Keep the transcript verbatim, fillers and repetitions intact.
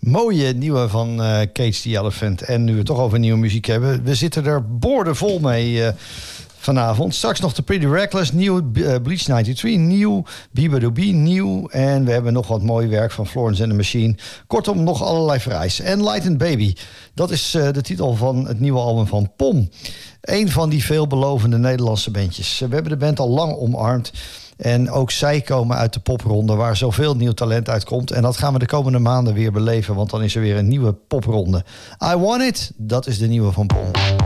Mooie nieuwe van uh, Cage the Elephant. En nu we het toch over nieuwe muziek hebben, we zitten er boordevol mee uh, vanavond. Straks nog de Pretty Reckless, nieuw uh, Bleach drieënnegentig, nieuw Bieber nieuw. En we hebben nog wat mooi werk van Florence and the Machine. Kortom, nog allerlei vereis. En Light and Baby, dat is uh, de titel van het nieuwe album van Pom. Een van die veelbelovende Nederlandse bandjes. We hebben de band al lang omarmd. En ook zij komen uit de popronde waar zoveel nieuw talent uitkomt. En dat gaan we de komende maanden weer beleven, want dan is er weer een nieuwe popronde. I Want It, dat is de nieuwe van Pom.